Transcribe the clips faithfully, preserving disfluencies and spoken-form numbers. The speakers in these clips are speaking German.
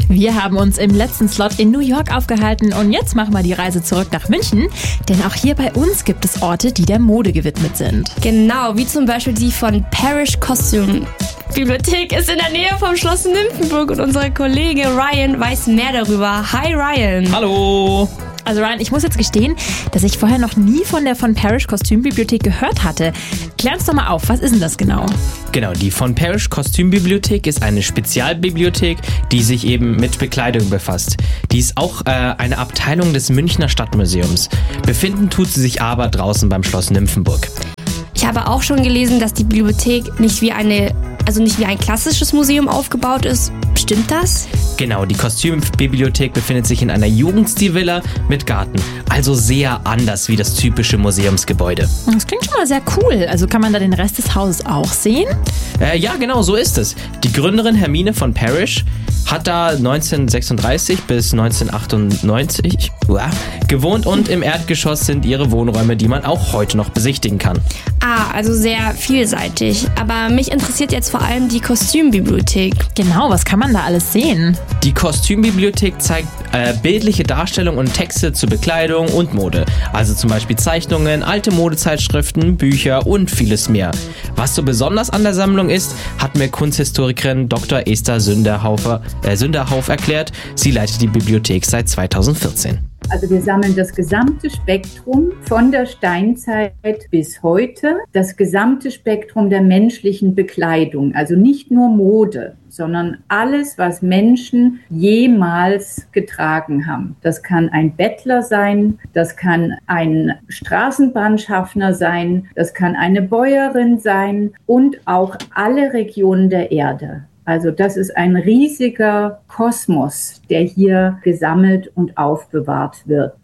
Wir haben uns im letzten Slot in New York aufgehalten und jetzt machen wir die Reise zurück nach München, denn auch hier bei uns gibt es Orte, die der Mode gewidmet sind. Genau, wie zum Beispiel die von Parrish Costume. Bibliothek ist in der Nähe vom Schloss Nymphenburg und unser Kollege Ryan weiß mehr darüber. Hi Ryan. Hallo. Also Ryan, ich muss jetzt gestehen, dass ich vorher noch nie von der von Parrish Kostümbibliothek gehört hatte. Klär uns doch mal auf, was ist denn das genau? Genau, die von Parrish Kostümbibliothek ist eine Spezialbibliothek, die sich eben mit Bekleidung befasst. Die ist auch äh, eine Abteilung des Münchner Stadtmuseums. Befinden tut sie sich aber draußen beim Schloss Nymphenburg. Ich habe auch schon gelesen, dass die Bibliothek nicht wie eine, also nicht wie ein klassisches Museum aufgebaut ist. Stimmt das? Genau, die Kostümbibliothek befindet sich in einer Jugendstilvilla mit Garten. Also sehr anders wie das typische Museumsgebäude. Das klingt schon mal sehr cool. Also kann man da den Rest des Hauses auch sehen? Äh, ja, genau, so ist es. Die Gründerin Hermine von Parrish hat da neunzehnhundertsechsunddreißig bis neunzehnhundertachtundneunzig uah, gewohnt und im Erdgeschoss sind ihre Wohnräume, die man auch heute noch besichtigen kann. Ah, also sehr vielseitig. Aber mich interessiert jetzt vor allem die Kostümbibliothek. Genau, was kann man da alles sehen? Die Kostümbibliothek zeigt äh, bildliche Darstellungen und Texte zu Bekleidung und Mode. Also zum Beispiel Zeichnungen, alte Modezeitschriften, Bücher und vieles mehr. Was so besonders an der Sammlung ist, hat mir Kunsthistorikerin Doktor Esther Sünderhaufer, äh, Sünderhauf erklärt. Sie leitet die Bibliothek seit zweitausendvierzehn. Also wir sammeln das gesamte Spektrum von der Steinzeit bis heute, das gesamte Spektrum der menschlichen Bekleidung, also nicht nur Mode, sondern alles, was Menschen jemals getragen haben. Das kann ein Bettler sein, das kann ein Straßenbahnschaffner sein, das kann eine Bäuerin sein und auch alle Regionen der Erde. Also das ist ein riesiger Kosmos, der hier gesammelt und aufbewahrt wird.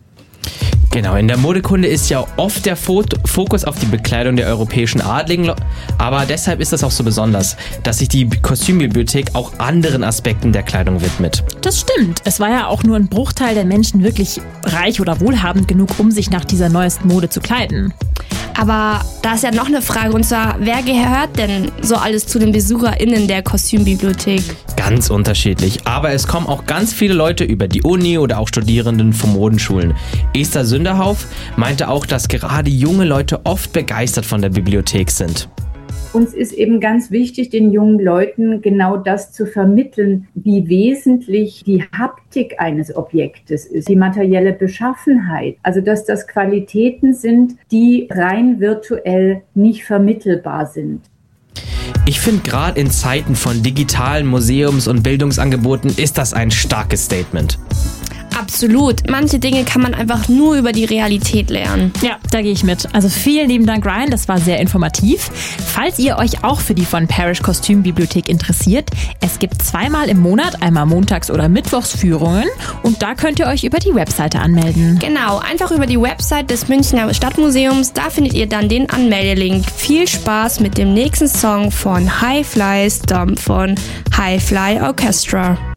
Genau, in der Modekunde ist ja oft der Fokus auf die Bekleidung der europäischen Adligen, aber deshalb ist das auch so besonders, dass sich die Kostümbibliothek auch anderen Aspekten der Kleidung widmet. Das stimmt. Es war ja auch nur ein Bruchteil der Menschen wirklich reich oder wohlhabend genug, um sich nach dieser neuesten Mode zu kleiden. Aber da ist ja noch eine Frage, und zwar, wer gehört denn so alles zu den BesucherInnen der Kostümbibliothek? Ganz unterschiedlich, aber es kommen auch ganz viele Leute über die Uni oder auch Studierenden von Modenschulen. Esther Sünderhauf meinte auch, dass gerade junge Leute oft begeistert von der Bibliothek sind. Uns ist eben ganz wichtig, den jungen Leuten genau das zu vermitteln, wie wesentlich die Haptik eines Objektes ist, die materielle Beschaffenheit. Also dass das Qualitäten sind, die rein virtuell nicht vermittelbar sind. Ich finde, gerade in Zeiten von digitalen Museums- und Bildungsangeboten ist das ein starkes Statement. Absolut. Manche Dinge kann man einfach nur über die Realität lernen. Ja, da gehe ich mit. Also vielen lieben Dank, Ryan. Das war sehr informativ. Falls ihr euch auch für die von Parrish Kostümbibliothek interessiert, es gibt zweimal im Monat, einmal montags oder mittwochs Führungen und da könnt ihr euch über die Webseite anmelden. Genau, einfach über die Website des Münchner Stadtmuseums. Da findet ihr dann den Anmeldelink. Viel Spaß mit dem nächsten Song von High Fly Stomp von High Fly Orchestra.